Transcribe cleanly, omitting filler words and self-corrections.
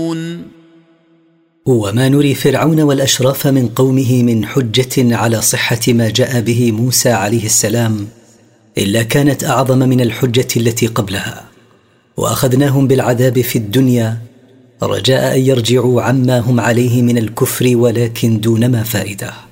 وما نري فرعون والأشراف من قومه من حجة على صحة ما جاء به موسى عليه السلام إلا كانت أعظم من الحجة التي قبلها، وأخذناهم بالعذاب في الدنيا رجاء أن يرجعوا عما هم عليه من الكفر ولكن دون ما فائدة.